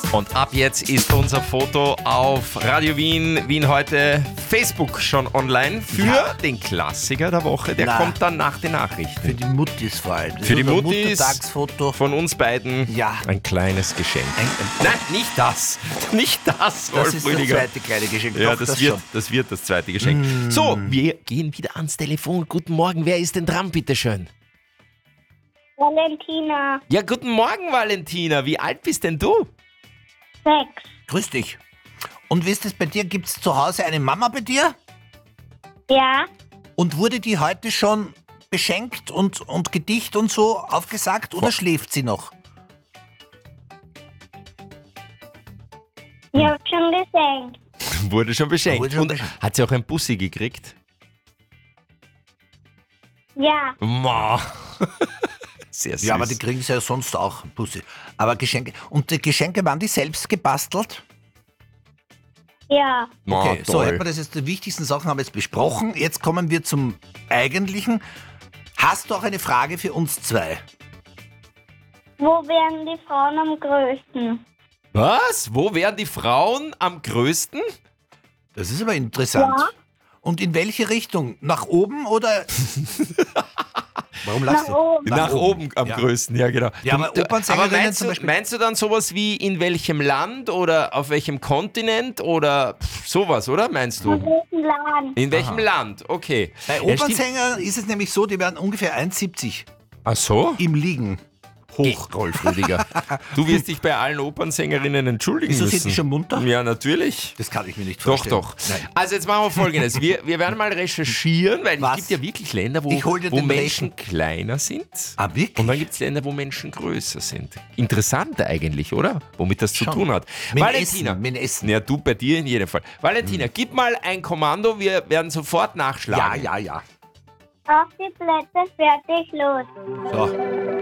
Und ab jetzt ist unser Foto auf Radio Wien, Wien heute, Facebook schon online für den Klassiker der Woche. Der kommt dann nach den Nachrichten. Für die Muttis vor allem. Für die Muttis Muttertagsfoto. von uns beiden ein kleines Geschenk. Nein, nicht das. Nicht das, Wolf Das ist Rüdiger. das zweite kleine Geschenk. Ja, Doch, das wird das zweite Geschenk. So, wir gehen wieder ans Telefon. Guten Morgen, wer ist denn dran, bitteschön? Valentina. Ja, guten Morgen, Valentina. Wie alt bist denn du? 6. Grüß dich. Und wie ist es bei dir? Gibt es zu Hause eine Mama bei dir? Ja. Und wurde die heute schon beschenkt und Gedicht und so aufgesagt oder schläft sie noch? Ich hab schon geschenkt. Wurde schon beschenkt. Wurde schon Und beschenkt. hat sie auch ein Bussi gekriegt? Ja. Ma. Sehr süß. Ja, aber die kriegen sie ja sonst auch, Bussi. Aber Geschenke. Und die Geschenke, waren die selbst gebastelt? Ja. Ma, Okay, so toll. hätten wir das jetzt, die wichtigsten Sachen haben wir jetzt besprochen. Jetzt kommen wir zum Eigentlichen. Hast du auch eine Frage für uns zwei? Wo wären die Frauen am größten? Was? Wo wären die Frauen am größten? Das ist aber interessant. Ja. Und in welche Richtung? Nach oben oder? Warum lachst Nach du? oben. Nach oben am Ja. größten, ja genau. Ja, aber Opernsängerinnen meinst, zum du, Beispiel- meinst du dann sowas wie in welchem Land oder auf welchem Kontinent oder sowas, oder meinst Im du? großen Laden. In welchem Land? Okay. Bei Ja, stimmt. Opernsängern ist es nämlich so, die werden ungefähr 1,70 Ach so? im Liegen. Hoch, Rolf Rüdiger. Du wirst dich bei allen Opernsängerinnen entschuldigen Wieso müssen. sind die schon munter? Ja, natürlich. Das kann ich mir nicht Doch, vorstellen. doch. Nein. Also jetzt machen wir Folgendes. Wir werden mal recherchieren, weil Was? es gibt ja wirklich Länder, Ich hol dir wo den Menschen kleiner sind. Ah, wirklich? Und dann gibt es Länder, wo Menschen größer sind. Interessant eigentlich, oder? Womit das zu Schon. tun hat. Mit Valentina. Essen, mit Essen. Ja, du bei dir in jedem Fall. Valentina, gib mal ein Kommando, wir werden sofort Ja, nachschlagen. ja, ja. Auf die Plätze, fertig, los. So.